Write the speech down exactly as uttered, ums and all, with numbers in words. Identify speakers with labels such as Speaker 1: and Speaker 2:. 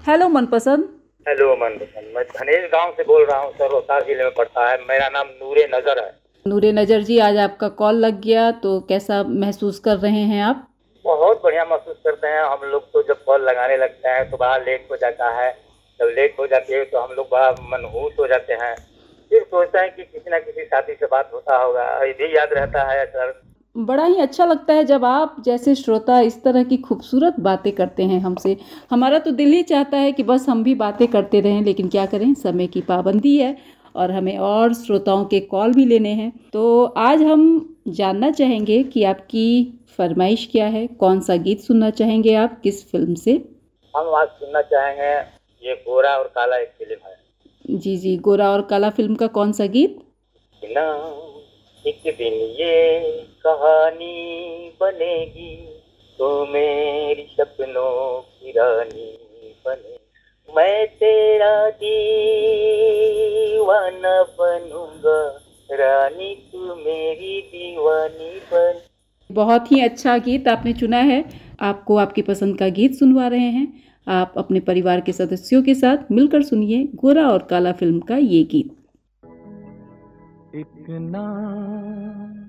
Speaker 1: Hello मनपसंद।
Speaker 2: Hello मनपसंद, मैं धनेश गांव से बोल रहा हूँ सर, रोहतास जिले में पड़ता है। मेरा नाम नूरे नजर है।
Speaker 1: नूरे नजर जी, आज आपका कॉल लग गया तो कैसा महसूस कर रहे हैं आप?
Speaker 2: बहुत बढ़िया महसूस करते हैं हम लोग तो। जब कॉल लगाने लगते हैं तो बड़ा लेट हो जाता है। जब लेट हो जाती है तो हम लोग बड़ा मनहूस हो जाते हैं। फिर सोचते हैं कि किसी ना किसी साथी से बात होता होगा, ये भी याद रहता है सर।
Speaker 1: बड़ा ही अच्छा लगता है जब आप जैसे श्रोता इस तरह की खूबसूरत बातें करते हैं हमसे। हमारा तो दिल ही चाहता है कि बस हम भी बातें करते रहें, लेकिन क्या करें, समय की पाबंदी है और हमें और श्रोताओं के कॉल भी लेने हैं। तो आज हम जानना चाहेंगे कि आपकी फरमाइश क्या है, कौन सा गीत सुनना चाहेंगे आप, किस फिल्म से?
Speaker 2: हम आज सुनना चाहेंगे, ये गोरा और काला एक फिल्म है।
Speaker 1: जी जी, गोरा और काला फिल्म का कौन सा गीत?
Speaker 2: ना एक दिन ये कहानी बनेगी, तो मेरी सपनों की रानी बने। मैं तेरा दीवाना बनूंगा, रानी तू मेरी दीवानी बन।
Speaker 1: बहुत ही अच्छा गीत आपने चुना है। आपको आपकी पसंद का गीत सुनवा रहे हैं। आप अपने परिवार के सदस्यों के साथ मिलकर सुनिए गोरा और काला फिल्म का ये गीत।
Speaker 3: एक नाम